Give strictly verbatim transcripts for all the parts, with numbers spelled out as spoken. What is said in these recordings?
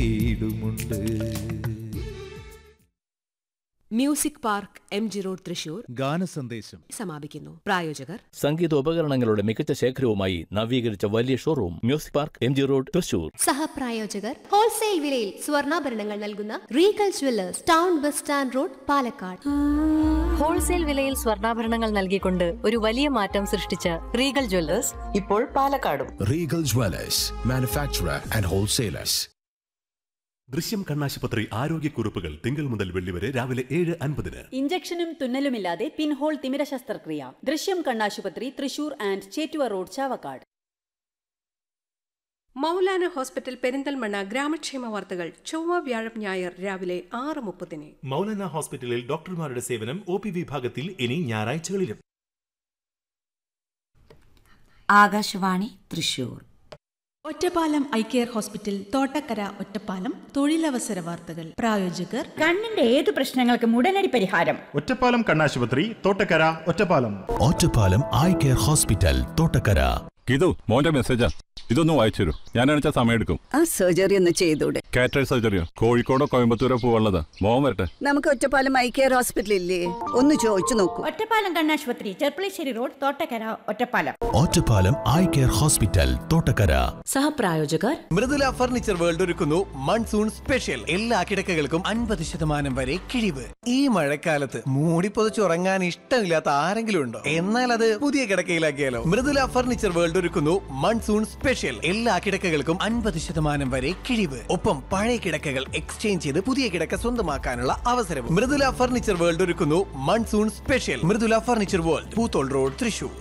വീടുമുണ്ട്. Music park M G road Thrissur ഗാനസന്ദേശം സമാപിക്കുന്നു. പ്രായോജകർ സംഗീതോപകരണങ്ങളുടെ മികച്ച ശേഖരവുമായി നവീകരിച്ച വലിയ showroom music park M G road Thrissur. സഹപ്രായോജകർ wholesale വിലയിൽ സ്വർണ്ണാഭരണങ്ങൾ നൽകുന്ന Regal Jewellers, town bus stand road, Palakkad. Wholesale വിലയിൽ സ്വർണ്ണാഭരണങ്ങൾ നൽകിക്കൊണ്ട് ഒരു വലിയ മാറ്റം സൃഷ്ടിച്ച റീഗൽ ജ്വല്ലേഴ്സ് ഇപ്പോൾ പാലക്കാടും. Regal Jewellers, manufacturer and wholesalers. ദൃശ്യം കണ്ണാശുപത്രി ആരോഗ്യക്കുറിപ്പുകൾ തിങ്കൾ മുതൽ വെള്ളി വരെ രാവിലെ ഏഴ് അൻപതിന്. ഇഞ്ചക്ഷനും തുന്നലുമില്ലാതെ പിൻഹോൾ തിമിര ശസ്ത്രക്രിയ. ദൃശ്യം കണ്ണാശുപത്രി, Thrissur and Chettuva road, Chavakkad. Maulana hospital Perinthalmanna ഗ്രാമക്ഷേമ വാർത്തകൾ ചൊവ്വ വ്യാഴം ഞായർ രാവിലെ ആറ് മുപ്പതിന്. മൗലാന ഹോസ്പിറ്റലിൽ ഡോക്ടർമാരുടെ സേവനം ഒ പി വിഭാഗത്തിൽ ഇനി ഞായറാഴ്ചകളിലും. Akashvani Thrissur. Ottapalam eye care hospital, Thottakkara, Ottapalam. തൊഴിലവസര വാർത്തകൾ. പ്രായോജകർ കണ്ണിന്റെ ഏതു പ്രശ്നങ്ങൾക്കും ഉടനടി പരിഹാരം. ഒറ്റപ്പാലം കണ്ണാശുപത്രി, Thottakkara, Ottapalam. Ottapalam eye care hospital, Thottakkara. ഇതോ മോന്റെ മെസ്സേജാ, ഇതൊന്ന് വായിച്ചു തരൂ. ഞാനാണെച്ചാ സമയം എടുക്കും. ആ സർജറി ഒന്ന് ചെയ്തൂടെ? കാറ്ററേറ്റ് സർജറിയോ? കോഴിക്കോടോ കോയമ്പത്തൂരോ പോവാനുള്ളതാ. മോൻ വരട്ടെ. നമുക്ക് ഒറ്റപ്പാലം ഐ കെയർ ഹോസ്പിറ്റൽ ഇല്ലേ, ഒന്ന് ചോദിച്ചു നോക്കൂ. ഒറ്റപ്പാലം കണ്ണാശുപത്രി, Cherpulassery road, Thottakkara, Ottapalam. Ottapalam eye care hospital, Thottakkara. സഹപ്രായോജകർ Mridula furniture world ഒരുക്കുന്നു മൺസൂൺ സ്പെഷ്യൽ. എല്ലാ കിടക്കകൾക്കും അൻപത് ശതമാനം വരെ കിഴിവ്. ഈ മഴക്കാലത്ത് മൂടിപ്പൊതിച്ചുറങ്ങാൻ ഇഷ്ടമില്ലാത്ത ആരെങ്കിലും ഉണ്ടോ? എന്നാൽ അത് പുതിയ കിടക്കയിലാക്കിയാലോ? മൃദുല ഫർണിച്ചർ വേൾഡ് ഒരുക്കുന്നു മൺസൂൺ സ്പെഷ്യൽ. എല്ലാ കിടക്കകൾക്കും അൻപത് ശതമാനം വരെ കിഴിവ്. ഒപ്പം പഴയ കിടക്കകൾ എക്സ്ചേഞ്ച് ചെയ്ത് പുതിയ കിടക്ക സ്വന്തമാക്കാനുള്ള അവസരവും. മൃദുല ഫർണിച്ചർ വേൾഡ് ഒരുക്കുന്നു monsoon special. Mridula furniture world, Poothole road, Thrissur.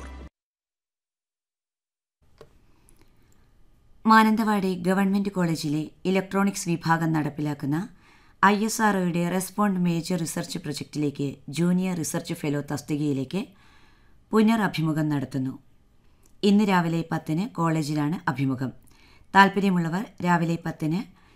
Mananthavady government കോളേജിലെ ഇലക്ട്രോണിക്സ് വിഭാഗം നടപ്പിലാക്കുന്ന ഐ എസ് ആർ ഒയുടെ respond major research പ്രൊജക്ടിലേക്ക് junior research fellow തസ്തികയിലേക്ക് പുനരഭിമുഖം നടത്തുന്നു. ഇന്ന് രാവിലെ പത്തിന് കോളേജിലാണ് അഭിമുഖം. താൽപ്പര്യമുള്ളവർ രാവിലെ പത്തിന്